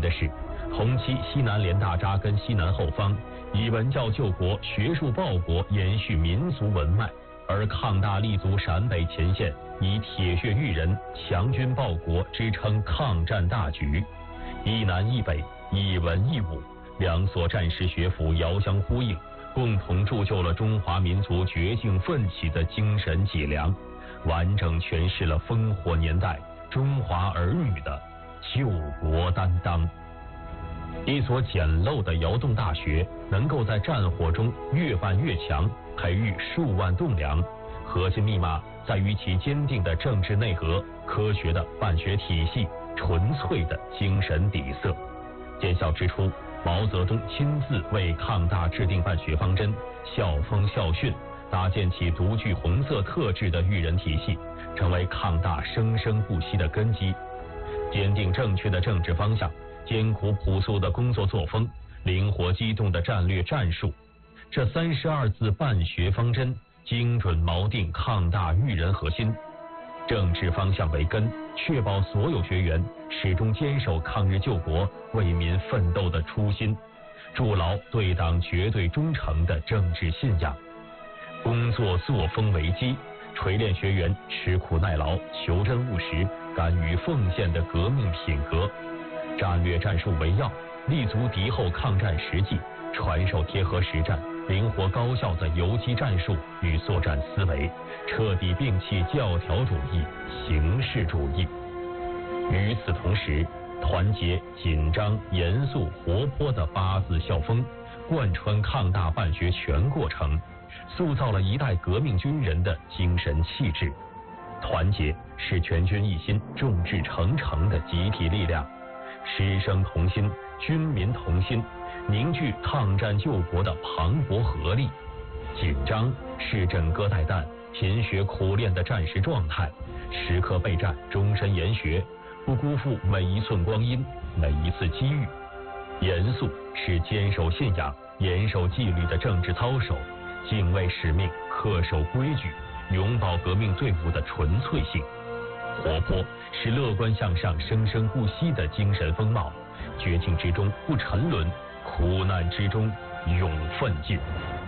的是，同期西南联大扎根西南后方，以文教救国、学术报国延续民族文脉；而抗大立足陕北前线，以铁血育人、强军报国支撑抗战大局。一南一北，一文一武，两所战时学府遥相呼应，共同铸就了中华民族绝境奋起的精神脊梁，完整诠释了烽火年代中华儿女的救国担当。一所简陋的窑洞大学，能够在战火中越办越强，培育数万栋梁。核心密码在于其坚定的政治内核、科学的办学体系、纯粹的精神底色。建校之初，毛泽东亲自为抗大制定办学方针，校风校训，搭建起独具红色特质的育人体系，成为抗大生生不息的根基。坚定正确的政治方向，艰苦朴素的工作作风，灵活机动的战略战术，这32字办学方针精准锚定抗大育人核心。政治方向为根，确保所有学员始终坚守抗日救国、为民奋斗的初心，筑牢对党绝对忠诚的政治信仰。工作作风为基，锤炼学员吃苦耐劳、求真务实、敢于奉献的革命品格。战略战术为要，立足敌后抗战实际，传授贴合实战、灵活高效的游击战术与作战思维，彻底摒弃教条主义、形式主义。与此同时，团结、紧张、严肃、活泼的8字校风贯穿抗大办学全过程，塑造了一代革命军人的精神气质。团结是全军一心、众志成城的集体力量，师生同心、军民同心，凝聚抗战救国的磅礴合力。紧张是枕戈待旦、勤学苦练的战时状态，时刻备战，终身研学，不辜负每一寸光阴、每一次机遇。严肃是坚守信仰、严守纪律的政治操守，敬畏使命、恪守规矩，永葆革命队伍的纯粹性。活泼是乐观向上、生生不息的精神风貌，绝境之中不沉沦，苦难之中永奋进。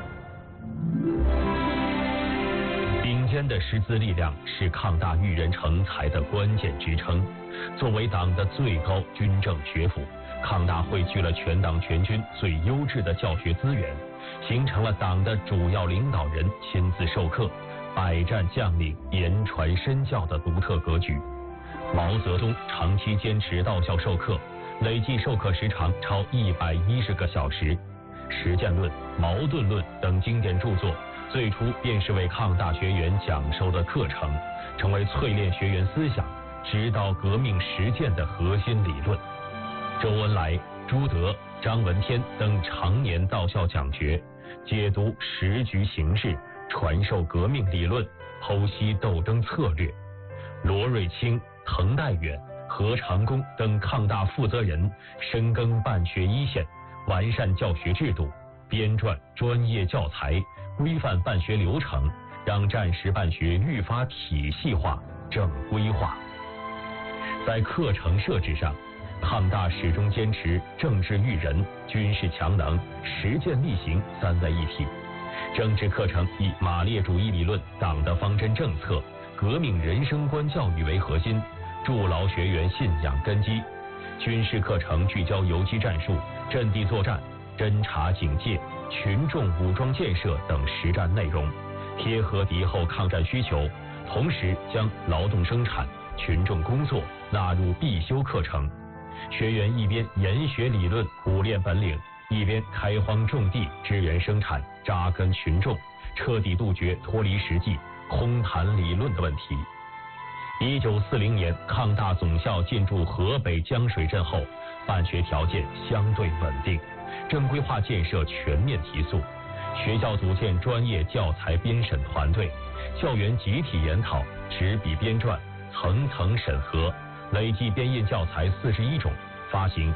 顶尖的师资力量是抗大育人成才的关键支撑。作为党的最高军政学府，抗大汇聚了全党全军最优质的教学资源，形成了党的主要领导人亲自授课、百战将领言传身教的独特格局。毛泽东长期坚持到校授课，累计授课时长超110个小时。实践论、矛盾论等经典著作，最初便是为抗大学员讲授的课程，成为淬炼学员思想、指导革命实践的核心理论。周恩来、朱德、张闻天等常年到校讲学，解读时局形势，传授革命理论，剖析斗争策略。罗瑞卿、滕代远、何长工等抗大负责人深耕办学一线，完善教学制度，编撰专业教材，规范办学流程，让战时办学愈发体系化、正规化。在课程设置上，抗大始终坚持政治育人、军事强能、实践力行3位一体。政治课程以马列主义理论、党的方针政策、革命人生观教育为核心，筑牢学员信仰根基。军事课程聚焦游击战术、阵地作战、侦察警戒、群众武装建设等实战内容，贴合敌后抗战需求，同时将劳动生产、群众工作纳入必修课程。学员一边研学理论、苦练本领，一边开荒种地、支援生产、扎根群众，彻底杜绝脱离实际、空谈理论的问题。1940年，抗大总校进驻河北江水镇后，办学条件相对稳定，正规化建设全面提速。学校组建专业教材编审团队，教员集体研讨、执笔编撰、层层审核，累计编印教材41种，发行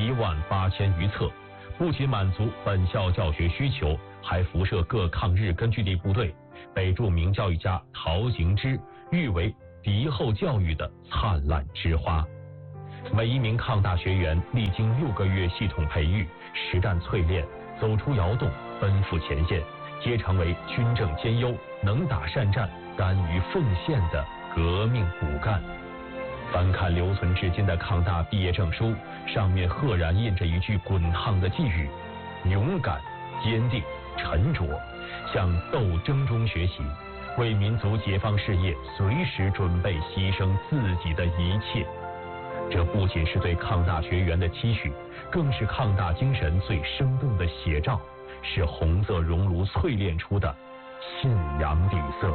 18000余册。不仅满足本校教学需求，还辐射各抗日根据地部队，被著名教育家陶行知誉为敌后教育的灿烂之花。 每一名抗大学员历经6个月系统培育、实战淬炼，走出窑洞，奔赴前线，皆成为军政兼优、能打善战、甘于奉献的革命骨干。翻看留存至今的抗大毕业证书，上面赫然印着一句滚烫的寄语：勇敢、坚定、沉着，向斗争中学习，为民族解放事业随时准备牺牲自己的一切。这不仅是对抗大学员的期许，更是抗大精神最生动的写照，是红色熔炉淬炼出的信仰底色。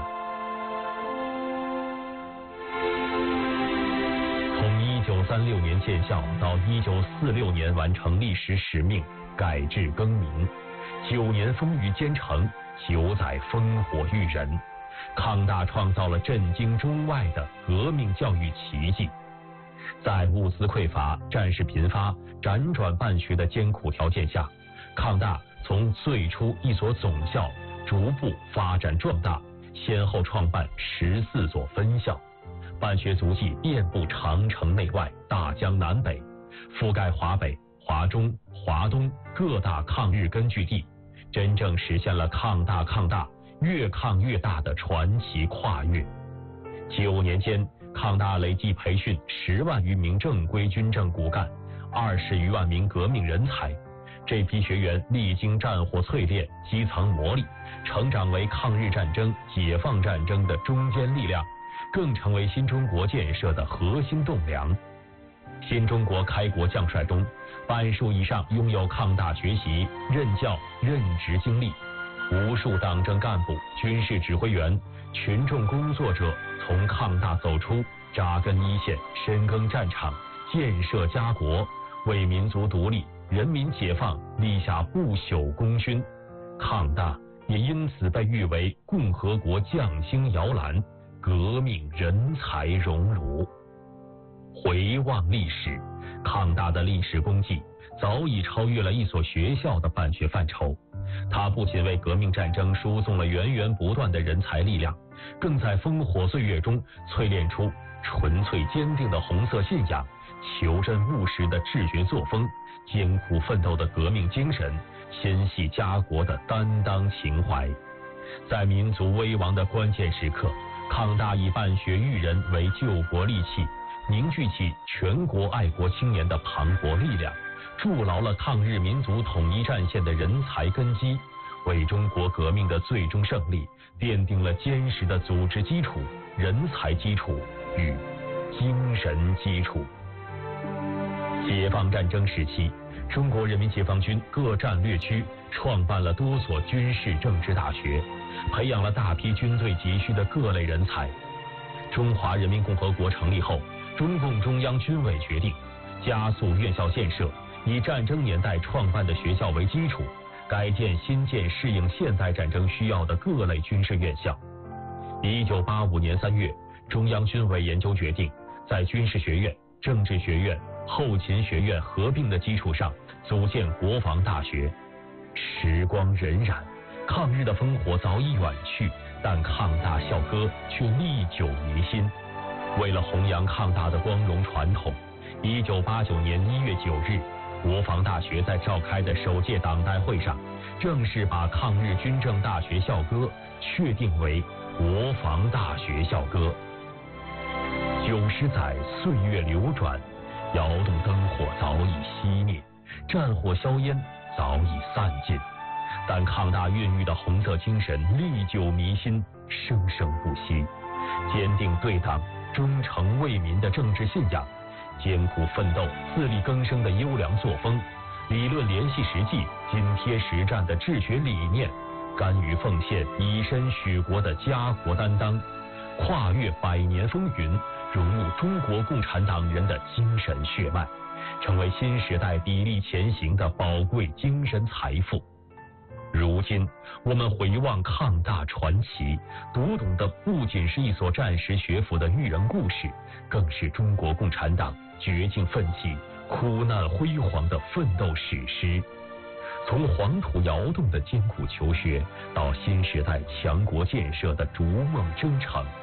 从1936年建校到1946年完成历史使命，改制更名，9年风雨兼程，9载烽火育人，抗大创造了震惊中外的革命教育奇迹。在物资匮乏、战事频发、辗转办学的艰苦条件下，抗大从最初一所总校逐步发展壮大，先后创办14所分校，办学足迹遍布长城内外、大江南北，覆盖华北、华中、华东各大抗日根据地，真正实现了抗大越抗越大的传奇跨越。9年间，抗大累计培训10万余名正规军政骨干，20余万名革命人才。这批学员历经战火淬炼、基层磨砺，成长为抗日战争、解放战争的中坚力量，更成为新中国建设的核心栋梁。新中国开国将帅中，半数以上拥有抗大学习、任教、任职经历。无数党政干部、军事指挥员、群众工作者从抗大走出，扎根一线，深耕战场，建设家国，为民族独立、人民解放立下不朽功勋。抗大也因此被誉为共和国匠心摇篮、革命人才熔炉。回望历史，抗大的历史功绩早已超越了一所学校的办学范畴。它不仅为革命战争输送了源源不断的人才力量，更在烽火岁月中淬炼出纯粹坚定的红色信仰、求真务实的治学作风、艰苦奋斗的革命精神、心系家国的担当情怀。在民族危亡的关键时刻，抗大以办学育人为救国利器，凝聚起全国爱国青年的磅礴力量，筑牢了抗日民族统一战线的人才根基，为中国革命的最终胜利奠定了坚实的组织基础、人才基础与精神基础。解放战争时期，中国人民解放军各战略区创办了多所军事政治大学，培养了大批军队急需的各类人才。中华人民共和国成立后，中共中央军委决定加速院校建设，以战争年代创办的学校为基础，改建新建适应现代战争需要的各类军事院校。1985年3月，中央军委研究决定，在军事学院、政治学院、后勤学院合并的基础上，组建国防大学。时光荏苒，抗日的烽火早已远去，但抗大校歌却历久弥新。为了弘扬抗大的光荣传统，1989年1月9日，国防大学在召开的首届党代会上，正式把抗日军政大学校歌确定为国防大学校歌。90载岁月流转，窑洞灯火早已熄灭，战火硝烟早已散尽，但抗大孕育的红色精神历久弥新，生生不息。坚定对党、忠诚为民的政治信仰，艰苦奋斗、自力更生的优良作风，理论联系实际、紧贴实战的治学理念，甘于奉献、以身许国的家国担当，跨越100年风云，融入中国共产党人的精神血脉，成为新时代砥砺前行的宝贵精神财富。如今我们回望抗大传奇，读懂的不仅是一所战时学府的育人故事，更是中国共产党绝境奋起、苦难辉煌的奋斗史诗。从黄土窑洞的艰苦求学，到新时代强国建设的逐梦征程，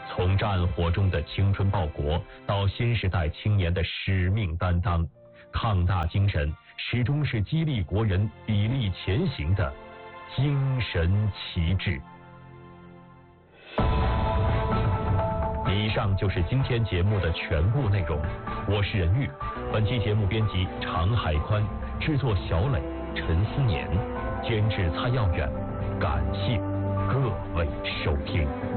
从战火中的青春报国，到新时代青年的使命担当，抗大精神始终是激励国人砥砺前行的精神旗帜。以上就是今天节目的全部内容，我是任玉，本期节目编辑常海宽，制作小磊、陈思年，监制蔡耀远，感谢各位收听。